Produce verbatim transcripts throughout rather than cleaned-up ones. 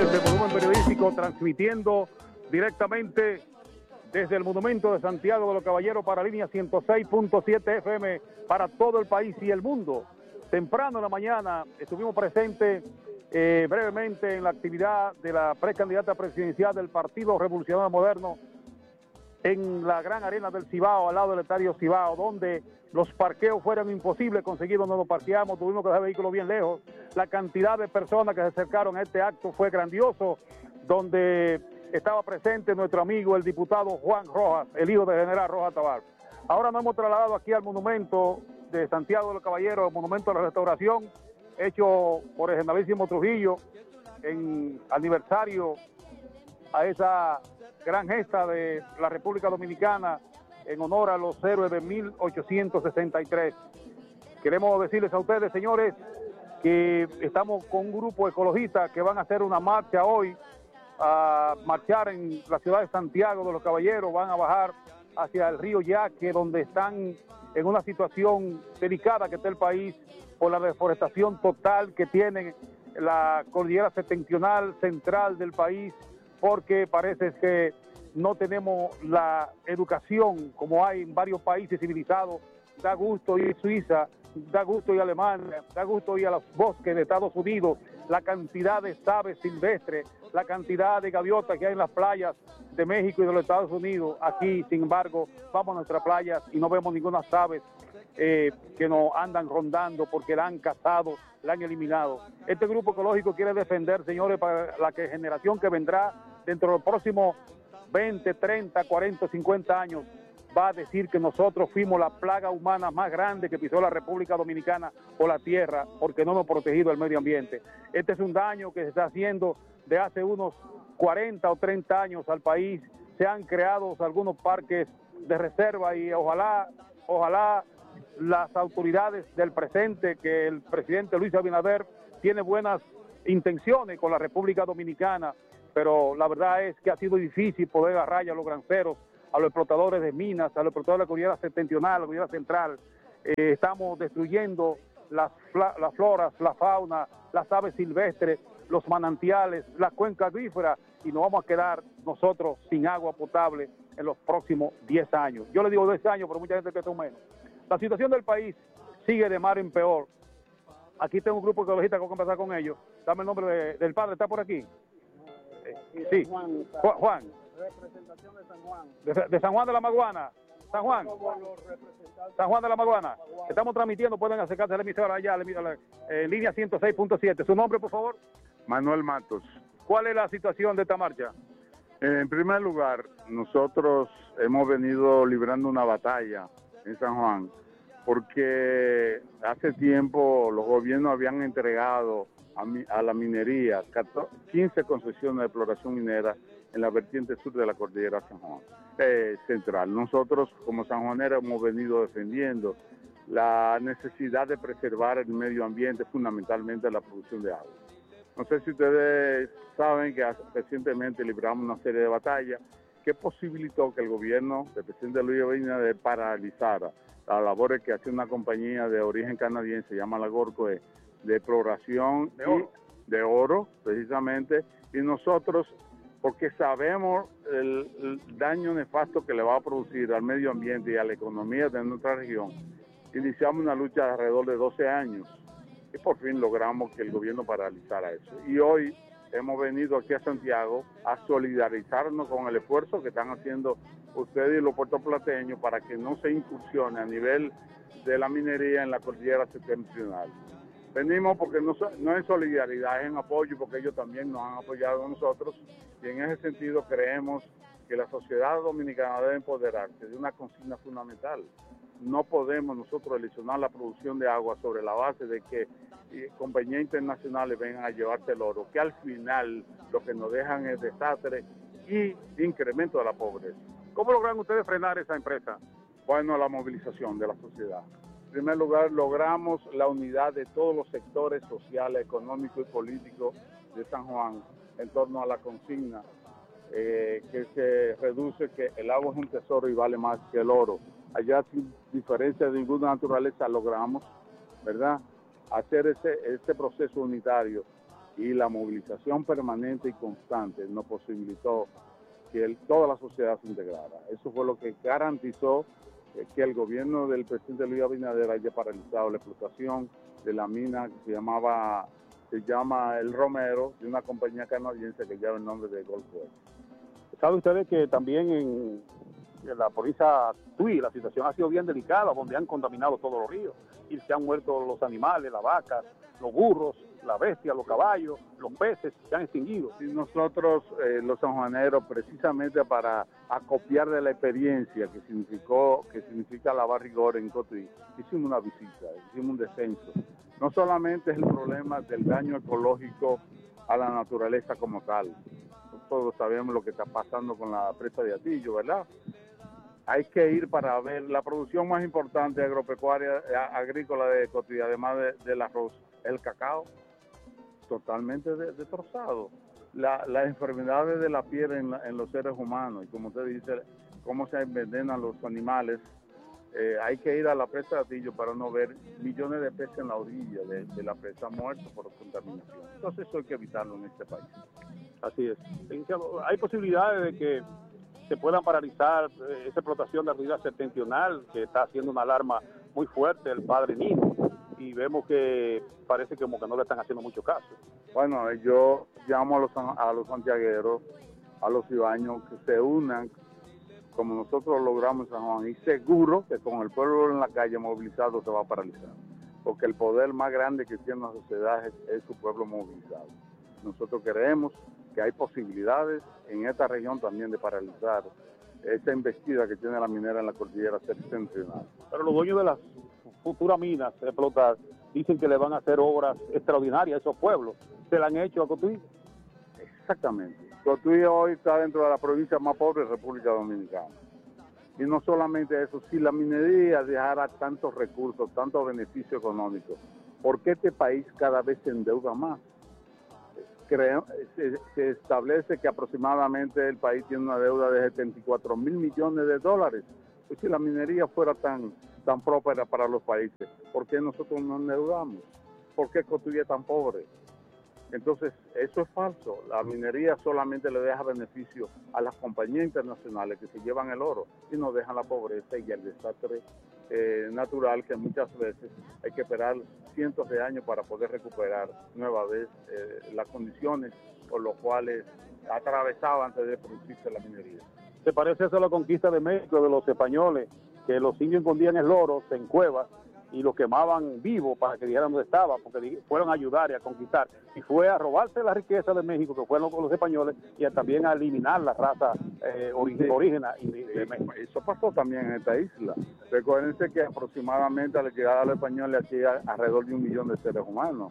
de Volumen Periodístico, transmitiendo directamente desde el Monumento de Santiago de los Caballeros para línea ciento seis punto siete F M para todo el país y el mundo. Temprano en la mañana estuvimos presentes eh, brevemente en la actividad de la precandidata presidencial del Partido Revolucionario Moderno en la gran arena del Cibao, al lado del estadio Cibao, donde los parqueos fueron imposibles conseguir donde nos parqueamos, tuvimos que dejar el vehículo bien lejos. La cantidad de personas que se acercaron a este acto fue grandioso, donde estaba presente nuestro amigo, el diputado Juan Rojas, el hijo de General Rojas Tabar. Ahora nos hemos trasladado aquí al monumento de Santiago de los Caballeros, el monumento de la restauración, hecho por el generalísimo Trujillo, en aniversario a esa gran gesta de la República Dominicana en honor a los héroes de mil ochocientos sesenta y tres. Queremos decirles a ustedes, señores, que estamos con un grupo ecologista que van a hacer una marcha hoy, a marchar en la ciudad de Santiago de los Caballeros, van a bajar hacia el río Yaque, donde están en una situación delicada que está el país por la deforestación total que tiene la cordillera septentrional central del país, porque parece que no tenemos la educación como hay en varios países civilizados. Da gusto ir a Suiza, da gusto ir a Alemania, da gusto ir a los bosques de Estados Unidos, la cantidad de aves silvestres, la cantidad de gaviotas que hay en las playas de México y de los Estados Unidos. Aquí, sin embargo, vamos a nuestras playas y no vemos ninguna aves eh, que nos andan rondando porque la han cazado, la han eliminado. Este grupo ecológico quiere defender, señores, para la que generación que vendrá dentro de los próximos veinte, treinta, cuarenta, cincuenta años, va a decir que nosotros fuimos la plaga humana más grande que pisó la República Dominicana o la tierra, porque no hemos protegido el medio ambiente. Este es un daño que se está haciendo de hace unos cuarenta o treinta años al país. Se han creado algunos parques de reserva y ojalá, ojalá las autoridades del presente, que el presidente Luis Abinader tiene buenas intenciones con la República Dominicana, pero la verdad es que ha sido difícil poder agarrar a los granjeros, a los explotadores de minas, a los explotadores de la cordillera septentrional, la cordillera central. Eh, estamos destruyendo las, las floras, la fauna, las aves silvestres, los manantiales, las cuencas acuíferas, y nos vamos a quedar nosotros sin agua potable en los próximos diez años. Yo le digo diez años, pero mucha gente que son menos. La situación del país sigue de mal en peor. Aquí tengo un grupo ecologista que voy a conversar con ellos. Dame el nombre de, del padre, ¿está por aquí? Eh, sí, Juan. Juan. Representación de San Juan. De, de San Juan de la Maguana. San Juan. San Juan de la Maguana. Estamos transmitiendo, pueden acercarse a la emisora allá, la, la, eh, línea ciento seis punto siete. ¿Su nombre, por favor? Manuel Matos. ¿Cuál es la situación de esta marcha? En primer lugar, nosotros hemos venido librando una batalla en San Juan, porque hace tiempo los gobiernos habían entregado a, mi, a la minería quince concesiones de exploración minera en la vertiente sur de la cordillera San Juan, eh, central. Nosotros, como sanjuaneros, hemos venido defendiendo la necesidad de preservar el medio ambiente, fundamentalmente la producción de agua. No sé si ustedes saben que recientemente libramos una serie de batallas que posibilitó que el gobierno del presidente Luis Abinader paralizara las labores que hace una compañía de origen canadiense, se llama la Gorcoe, de exploración de oro. Y, de oro, precisamente, y nosotros, porque sabemos el, el daño nefasto que le va a producir al medio ambiente y a la economía de nuestra región, iniciamos una lucha de alrededor de doce años y por fin logramos que el gobierno paralizara eso. Y hoy hemos venido aquí a Santiago a solidarizarnos con el esfuerzo que están haciendo ustedes y los puertoplateños para que no se incursione a nivel de la minería en la cordillera septentrional. Venimos porque no, no es solidaridad, es en apoyo, porque ellos también nos han apoyado a nosotros, y en ese sentido creemos que la sociedad dominicana debe empoderarse de una consigna fundamental. No podemos nosotros eleccionar la producción de agua sobre la base de que eh, compañías internacionales vengan a llevarse el oro, que al final lo que nos dejan es desastre y incremento de la pobreza. ¿Cómo logran ustedes frenar esa empresa? Bueno, la movilización de la sociedad. En primer lugar, logramos la unidad de todos los sectores sociales, económicos y políticos de San Juan en torno a la consigna eh, que se reduce que el agua es un tesoro y vale más que el oro. Allá, sin diferencia de ninguna naturaleza, logramos, ¿verdad?, hacer ese, ese proceso unitario y la movilización permanente y constante nos posibilitó que el, toda la sociedad se integrara. Eso fue lo que garantizó eh, que el gobierno del presidente Luis Abinader haya paralizado la explotación de la mina que se llamaba, se llama El Romero, de una compañía canadiense que lleva el nombre de Gulf Oil. ¿Saben ustedes que también en, en la provincia Tui la situación ha sido bien delicada, donde han contaminado todos los ríos y se han muerto los animales, las vacas, los burros, las bestias, los caballos, los peces, se han extinguido? Y nosotros, eh, los sanjuaneros, precisamente para acopiar de la experiencia que significó, que significa lavar rigor en Cotuí, hicimos una visita, hicimos un descenso. No solamente es el problema del daño ecológico a la naturaleza como tal. Todos sabemos lo que está pasando con la presa de Atillo, ¿verdad? Hay que ir para ver la producción más importante agropecuaria, agrícola de Cotuí, además de, del arroz, el cacao, totalmente de, destrozado. La, las enfermedades de la piel en, la, en los seres humanos, y como usted dice, cómo se envenenan los animales. Eh, hay que ir a la presa de Atillo para no ver millones de peces en la orilla de, de la presa muertos por contaminación. Entonces eso hay que evitarlo en este país. Así es. Hay posibilidades de que se puedan paralizar esa explotación de la ría septentrional, que está haciendo una alarma muy fuerte el padre Nino, y vemos que parece como que no le están haciendo mucho caso. Bueno, yo llamo a los, a los santiagueros, a los ibaños, que se unan como nosotros logramos en San Juan, y seguro que con el pueblo en la calle movilizado se va a paralizar, porque el poder más grande que tiene la sociedad es, es su pueblo movilizado. Nosotros creemos que hay posibilidades en esta región también de paralizar esa embestida que tiene la minera en la cordillera septentrional. Pero los dueños de las futuras minas de explotar dicen que le van a hacer obras extraordinarias a esos pueblos. ¿Se la han hecho a Cotuí? Exactamente. Cotuí hoy está dentro de la provincia más pobre de República Dominicana. Y no solamente eso, si la minería dejara tantos recursos, tantos beneficios económicos, ¿por qué este país cada vez se endeuda más? Creo, se, se establece que aproximadamente el país tiene una deuda de setenta y cuatro mil millones de dólares. Pues si la minería fuera tan, tan próspera para los países, ¿por qué nosotros nos endeudamos? ¿Por qué Cotuí es tan pobre? Entonces, eso es falso. La minería solamente le deja beneficio a las compañías internacionales que se llevan el oro y nos dejan la pobreza y el desastre eh, natural, que muchas veces hay que esperar cientos de años para poder recuperar nueva vez eh, las condiciones por las cuales atravesaba antes de producirse la minería. ¿Se parece eso a la conquista de México de los españoles, que los indios escondían el oro en cuevas y lo quemaban vivo para que dijeran dónde estaba, porque fueron a ayudar y a conquistar, y fue a robarse la riqueza de México, que fueron con los españoles, y a, también a eliminar la raza eh, orígena de, de México? Eso pasó también en esta isla. Recuérdense que aproximadamente a la llegada de los españoles hacía alrededor de un millón de seres humanos,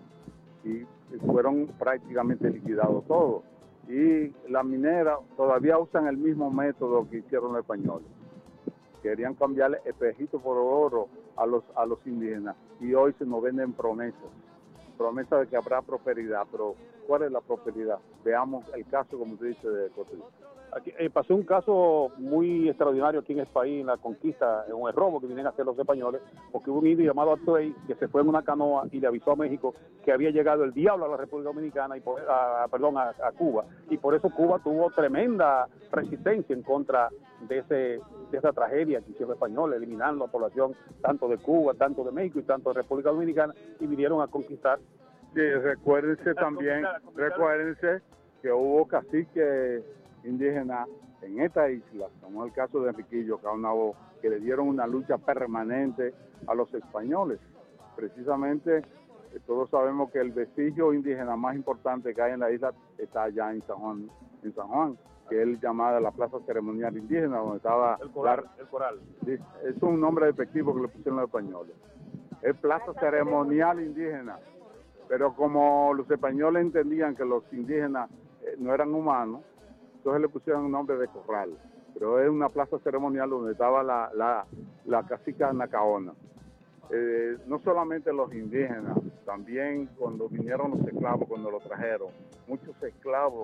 y fueron prácticamente liquidados todos. Y las mineras todavía usan el mismo método que hicieron los españoles. Querían cambiarle espejito por oro a los a los indígenas, y hoy se nos venden promesas, promesas de que habrá prosperidad, pero ¿cuál es la prosperidad? Veamos el caso, como usted dice, de Cotuí. Aquí, eh, pasó un caso muy extraordinario aquí en el país, en la conquista, en el robo que vienen a hacer los españoles, porque hubo un indio llamado Atuey que se fue en una canoa y le avisó a México que había llegado el diablo a la República Dominicana, y por, a, perdón, a, a Cuba, y por eso Cuba tuvo tremenda resistencia en contra de, ese, de esa tragedia que hicieron los españoles, eliminando la población tanto de Cuba, tanto de México y tanto de República Dominicana, y vinieron a conquistar. Sí, recuérdense también, recuérdense que hubo caciques indígenas en esta isla, como el caso de Enriquillo Caunabo, que le dieron una lucha permanente a los españoles. Precisamente, eh, todos sabemos que el vestigio indígena más importante que hay en la isla está allá en San Juan, en San Juan, que es llamada la Plaza Ceremonial Indígena, donde estaba... El coral. La, el coral. Es un nombre despectivo que le pusieron los españoles. Es Plaza Ceremonial Indígena, pero como los españoles entendían que los indígenas eh, no eran humanos, entonces le pusieron un nombre de corral, pero es una plaza ceremonial donde estaba la, la, la cacica Nacaona. Eh, no solamente los indígenas, también cuando vinieron los esclavos, cuando los trajeron, muchos esclavos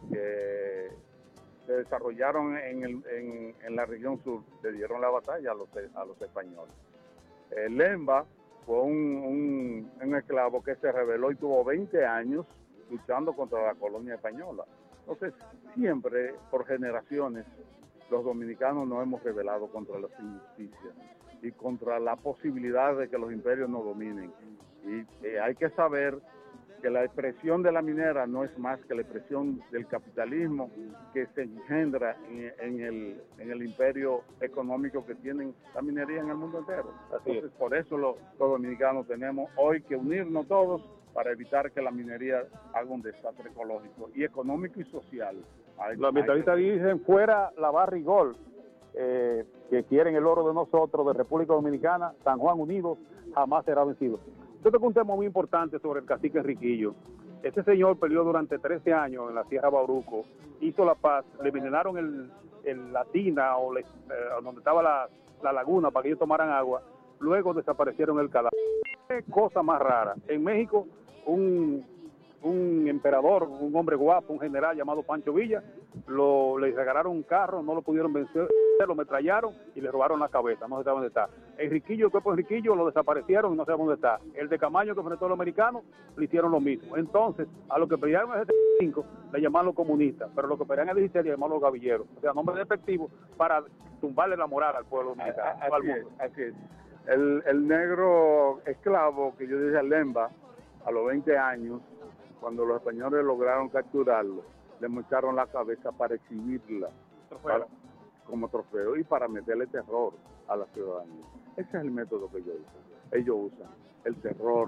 que se desarrollaron en, el, en, en la región sur, le dieron la batalla a los, a los españoles. Eh, Lemba fue un, un, un esclavo que se rebeló y tuvo veinte años luchando contra la colonia española. Entonces, siempre, por generaciones, los dominicanos nos hemos rebelado contra las injusticias y contra la posibilidad de que los imperios nos dominen. Y eh, hay que saber que la expresión de la minera no es más que la expresión del capitalismo que se engendra en, en, el, en el imperio económico que tienen la minería en el mundo entero. Entonces, por eso los, los dominicanos tenemos hoy que unirnos todos para evitar que la minería haga un desastre ecológico y económico y social. Hay, los ambientalistas que... dicen fuera la barra y gol, eh, que quieren el oro de nosotros, de República Dominicana, San Juan unido, jamás será vencido. Yo tengo un tema muy importante sobre el cacique Enriquillo. Ese señor peleó durante trece años en la Sierra Bauruco, hizo la paz, le envenenaron el, el, la tina o le, eh, donde estaba la, la laguna para que ellos tomaran agua, luego desaparecieron el cadáver. Qué cosa más rara. En México, un, un emperador, un hombre guapo, un general llamado Pancho Villa, lo, le regalaron un carro, no lo pudieron vencer, lo metrallaron y le robaron la cabeza, no se sabe dónde está. Enriquillo, el cuerpo de Enriquillo lo desaparecieron y no sabemos dónde está. El de Camaño, que enfrentó a los americanos, le hicieron lo mismo. Entonces, a los que pelearon en el setenta y cinco le llamaron los comunistas, pero los que pelearon en el dieciséis le llamaron los gavilleros. O sea, nombre despectivo para tumbarle la moral al pueblo dominicano. Así, al mundo. Es, así es. El, el negro esclavo que yo dije a Lemba, a los veinte años, cuando los españoles lograron capturarlo, le mocharon la cabeza para exhibirla para, como trofeo y para meterle terror a la ciudadanía. Ese es el método que ellos usan. Ellos usan el terror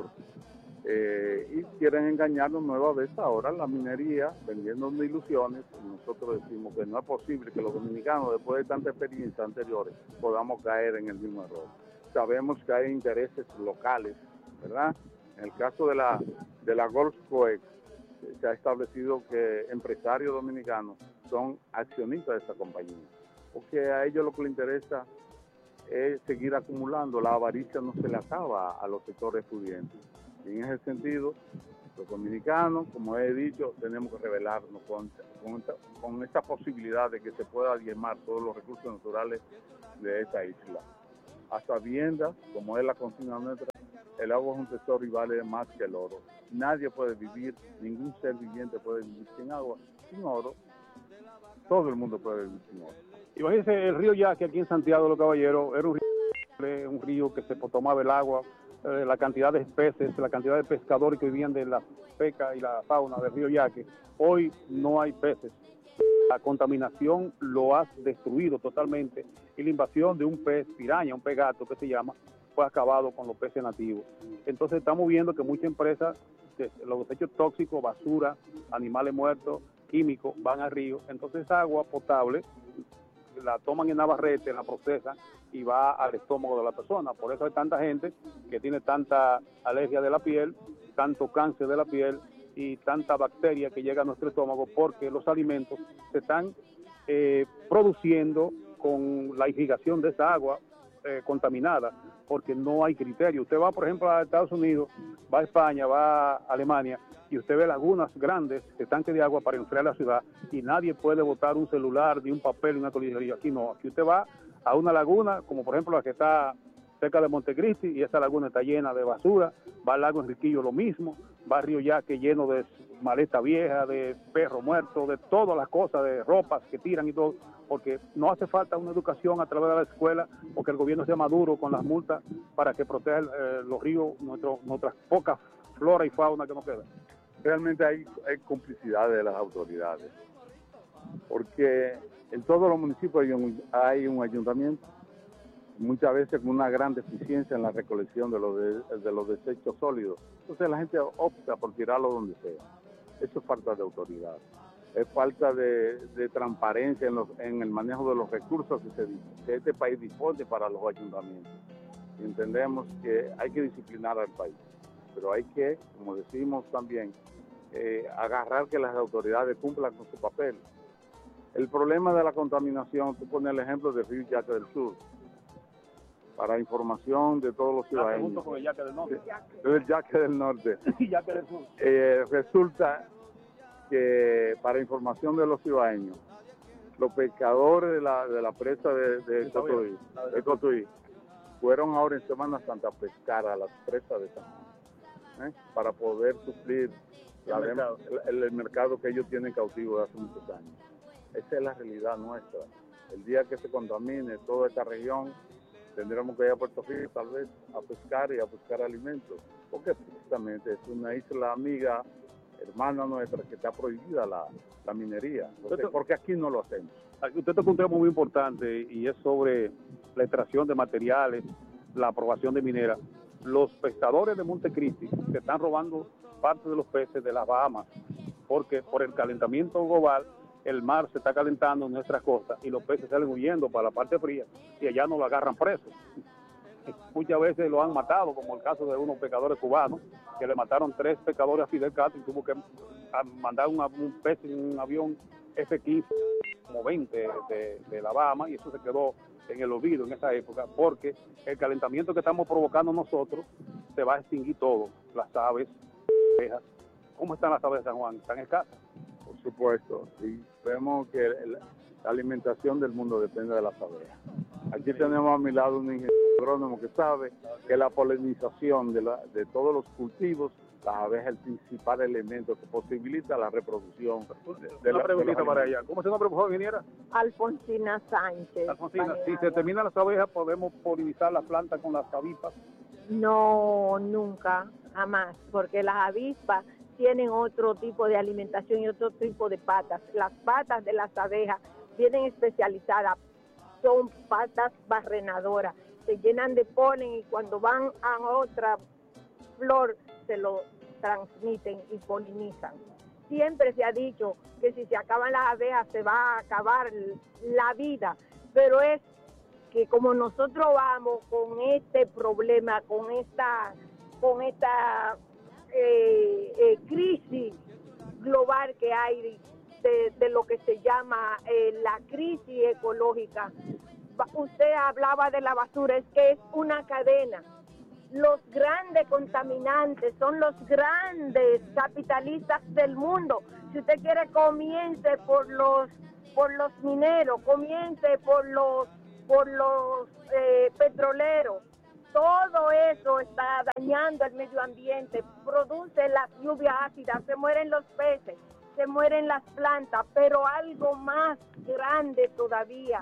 eh, y quieren engañarnos nueva vez ahora la minería, vendiendo ilusiones. Nosotros decimos que no es posible que los dominicanos, después de tantas experiencias anteriores, podamos caer en el mismo error. Sabemos que hay intereses locales, ¿verdad? En el caso de la, de la Gulf Coex, se ha establecido que empresarios dominicanos son accionistas de esta compañía, porque a ellos lo que les interesa es seguir acumulando. La avaricia no se le acaba a los sectores pudientes. Y en ese sentido, los dominicanos, como he dicho, tenemos que rebelarnos con, con, con esta posibilidad de que se pueda diezmar todos los recursos naturales de esta isla. A sabiendas, como es la consigna nuestra, el agua es un tesoro y vale más que el oro. Nadie puede vivir, ningún ser viviente puede vivir sin agua, sin oro. Todo el mundo puede vivir sin oro. Imagínense el río Yaque aquí en Santiago de los Caballeros, era un río, un río que se tomaba el agua, eh, la cantidad de peces, la cantidad de pescadores que vivían de la pesca y la fauna del río Yaque. Hoy no hay peces. La contaminación lo ha destruido totalmente y la invasión de un pez piraña, un pez gato que se llama, fue acabado con los peces nativos. Entonces estamos viendo que muchas empresas, los desechos tóxicos, basura, animales muertos, químicos, van al río. Entonces esa agua potable la toman en Navarrete, la procesan y va al estómago de la persona. Por eso hay tanta gente que tiene tanta alergia de la piel, tanto cáncer de la piel y tanta bacteria que llega a nuestro estómago, porque los alimentos se están eh, produciendo con la irrigación de esa agua eh, contaminada, porque no hay criterio. Usted va, por ejemplo, a Estados Unidos, va a España, va a Alemania, y usted ve lagunas grandes de tanques de agua para enfriar la ciudad, y nadie puede botar un celular, ni un papel, ni una colinería. Aquí no, aquí usted va a una laguna, como por ejemplo la que está cerca de Montecristi, y esa laguna está llena de basura. Va al lago Enriquillo lo mismo, va al río Yaque lleno de maleta vieja, de perro muerto, de todas las cosas, de ropas que tiran y todo, porque no hace falta una educación a través de la escuela, o que el gobierno sea maduro con las multas para que proteja eh, los ríos, nuestro, nuestras pocas flora y fauna que nos quedan. Realmente hay, hay complicidad de las autoridades, porque en todos los municipios hay un, hay un ayuntamiento, muchas veces con una gran deficiencia en la recolección de los, de, de los desechos sólidos. Entonces la gente opta por tirarlo donde sea. Eso es falta de autoridad, es falta de, de transparencia en, los, en el manejo de los recursos que, se, que este país dispone para los ayuntamientos. Y entendemos que hay que disciplinar al país, pero hay que, como decimos también, eh, agarrar que las autoridades cumplan con su papel. El problema de la contaminación, tú pones el ejemplo del río Yaque del Sur, para información de todos los ciudadanos. Junto con el Yaque del Norte. El Yaque del Norte. Yaque del Sur. Eh, resulta que, para información de los ciudadanos, los pescadores de la, de la presa de, de Cotuí, de Cotuí fueron ahora en Semana Santa a pescar a las presas de San Juan, ¿eh? para poder suplir la el, mercado. El, el mercado que ellos tienen cautivo de hace muchos años. Esa es la realidad nuestra. El día que se contamine toda esta región, tendremos que ir a Puerto Rico tal vez a pescar y a buscar alimentos, porque precisamente es una isla amiga, hermana nuestra, que está prohibida la, la minería. Entonces, porque aquí no lo hacemos. Aquí usted toca un tema muy importante y es sobre la extracción de materiales, la aprobación de mineras. Los pescadores de Montecristi se están robando parte de los peces de las Bahamas, porque por el calentamiento global el mar se está calentando en nuestras costas y los peces salen huyendo para la parte fría y allá no lo agarran presos. Muchas veces lo han matado, como el caso de unos pescadores cubanos, que le mataron tres pescadores a Fidel Castro y tuvo que mandar un, un pez en un avión F quince, como veinte de, de la Bahama, y eso se quedó en el olvido en esa época, porque el calentamiento que estamos provocando nosotros se va a extinguir todo, las aves, las abejas. ¿Cómo están las aves de San Juan? ¿Están escasas? Por supuesto, y vemos que el, la alimentación del mundo depende de las abejas. Aquí tenemos a mi lado un ingeniero agrónomo que sabe que la polinización de, la, de todos los cultivos, las abejas es el principal elemento que posibilita la reproducción. De, de Una la, preguntita para ella. ¿Cómo se llama, por favor, ingeniera? Alfonsina Sánchez. Alfonsina, si se terminan las abejas, ¿podemos polinizar las plantas con las avispas? No, nunca, jamás, porque las avispas tienen otro tipo de alimentación y otro tipo de patas. Las patas de las abejas vienen especializadas, son patas barrenadoras, se llenan de polen y cuando van a otra flor se lo transmiten y polinizan. Siempre se ha dicho que si se acaban las abejas se va a acabar la vida, pero es que como nosotros vamos con este problema, con esta, con esta eh, eh, crisis global que hay de, de lo que se llama eh, la crisis ecológica. Usted hablaba de la basura, es que es una cadena. Los grandes contaminantes son los grandes capitalistas del mundo. Si usted quiere, comience por los por los mineros, comience por los por los eh, petroleros. Todo eso está dañando el medio ambiente, produce las lluvias ácidas, se mueren los peces, se mueren las plantas, pero algo más grande todavía,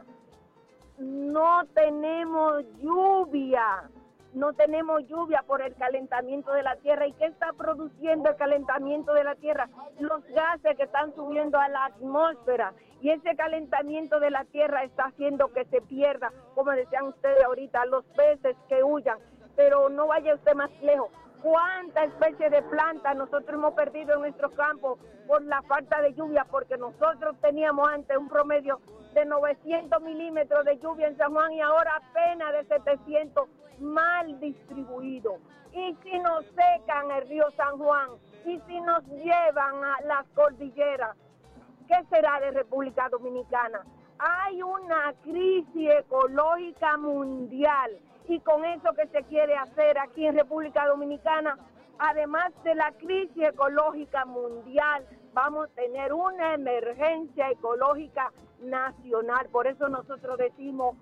no tenemos lluvia, no tenemos lluvia por el calentamiento de la tierra. ¿Y qué está produciendo el calentamiento de la tierra? Los gases que están subiendo a la atmósfera, y ese calentamiento de la tierra está haciendo que se pierda, como decían ustedes ahorita, los peces que huyan. Pero no vaya usted más lejos. ¿Cuántas especies de plantas nosotros hemos perdido en nuestros campos por la falta de lluvia? Porque nosotros teníamos antes un promedio de novecientos milímetros de lluvia en San Juan y ahora apenas de setecientos, mal distribuido. Y si nos secan el río San Juan, y si nos llevan a las cordilleras, ¿qué será de República Dominicana? Hay una crisis ecológica mundial, y con eso que se quiere hacer aquí en República Dominicana, además de la crisis ecológica mundial, vamos a tener una emergencia ecológica nacional. Por eso nosotros decimos,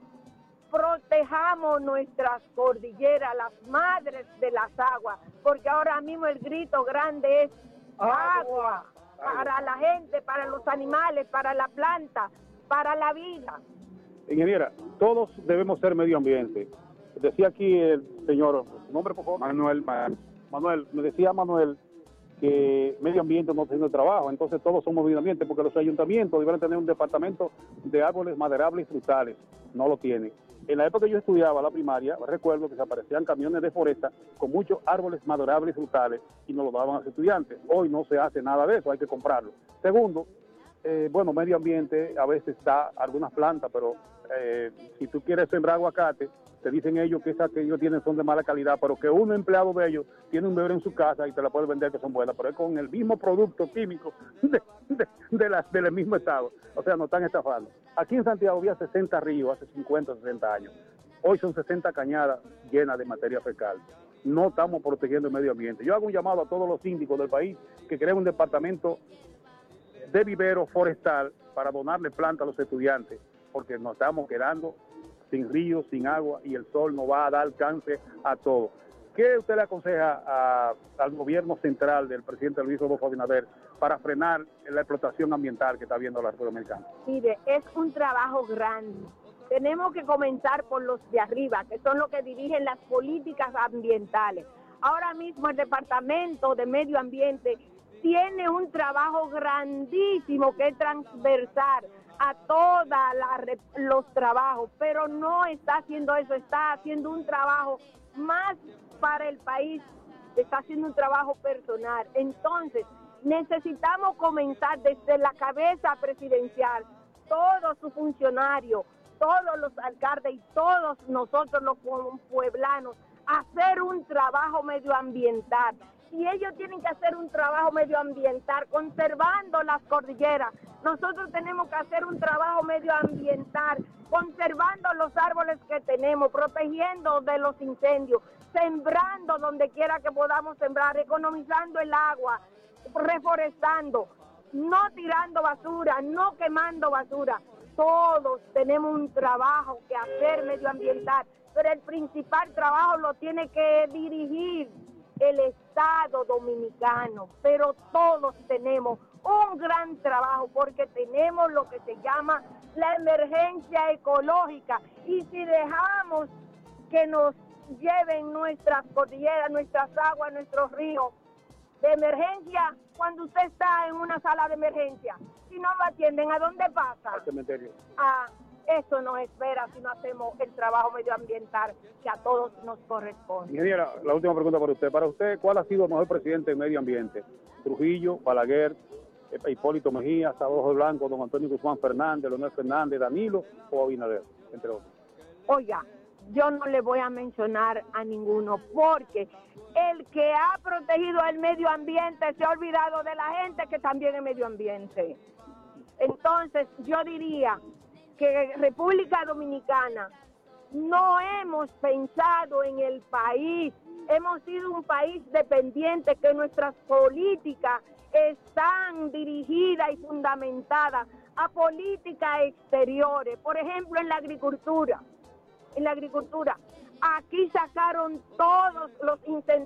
protejamos nuestras cordilleras, las madres de las aguas, porque ahora mismo el grito grande es agua, para la gente, para los animales, para la planta, para la vida. Ingeniera, todos debemos ser medio ambiente. Decía aquí el señor, ¿su nombre, por favor? Manuel. Manuel, me decía Manuel que medio ambiente no está haciendo trabajo, entonces todos somos medio ambiente, porque los ayuntamientos deben tener un departamento de árboles maderables y frutales, no lo tienen. En la época que yo estudiaba la primaria, recuerdo que se aparecían camiones de foresta con muchos árboles maderables y frutales y nos lo daban a los estudiantes. Hoy no se hace nada de eso, hay que comprarlo. Segundo, eh, bueno, medio ambiente, a veces está algunas plantas, pero eh, si tú quieres sembrar aguacate, te dicen ellos que esas que ellos tienen son de mala calidad, pero que un empleado de ellos tiene un bebé en su casa y te la puede vender que son buenas, pero es con el mismo producto químico de, de, de las, del mismo estado. O sea, nos están estafando. Aquí en Santiago había sesenta ríos hace cincuenta, sesenta años. Hoy son sesenta cañadas llenas de materia fecal. No estamos protegiendo el medio ambiente. Yo hago un llamado a todos los síndicos del país que creen un departamento de vivero forestal para donarle plantas a los estudiantes, porque nos estamos quedando sin ríos, sin agua, y el sol nos va a dar cáncer a todos. ¿qué usted le aconseja a, al gobierno central del presidente Luis Rodolfo Abinader para frenar la explotación ambiental que está viendo la República Dominicana? Mire, es un trabajo grande. Tenemos que comenzar por los de arriba, que son los que dirigen las políticas ambientales. Ahora mismo el Departamento de Medio Ambiente tiene un trabajo grandísimo que es transversal a todos los trabajos, pero no está haciendo eso, está haciendo un trabajo más para el país, está haciendo un trabajo personal. Entonces, necesitamos comenzar desde la cabeza presidencial, todos sus funcionarios, todos los alcaldes y todos nosotros los pueblanos, hacer un trabajo medioambiental. Y ellos tienen que hacer un trabajo medioambiental conservando las cordilleras. Nosotros tenemos que hacer un trabajo medioambiental conservando los árboles que tenemos, protegiendo de los incendios, sembrando donde quiera que podamos sembrar, economizando el agua, reforestando, no tirando basura, no quemando basura. Todos tenemos un trabajo que hacer medioambiental, pero el principal trabajo lo tiene que dirigir el Estado dominicano, pero todos tenemos un gran trabajo porque tenemos lo que se llama la emergencia ecológica, y si dejamos que nos lleven nuestras cordilleras, nuestras aguas, nuestros ríos de emergencia, cuando usted está en una sala de emergencia, si no lo atienden, ¿a dónde pasa? Al cementerio. Ah, eso nos espera si no hacemos el trabajo medioambiental que a todos nos corresponde. Ingeniera, la última pregunta para usted. Para usted, ¿cuál ha sido el mejor presidente en medio ambiente? ¿Trujillo, Balaguer, Hipólito Mejía, Sábado Blanco, don Antonio Guzmán Fernández, Leonel Fernández, Danilo o Abinader, entre otros? Oiga, yo no le voy a mencionar a ninguno porque el que ha protegido el medio ambiente se ha olvidado de la gente que también es medio ambiente. Entonces, yo diría que República Dominicana no hemos pensado en el país, hemos sido un país dependiente, que nuestras políticas están dirigidas y fundamentadas a políticas exteriores. Por ejemplo, en la agricultura, en la agricultura, aquí sacaron todos los incentivos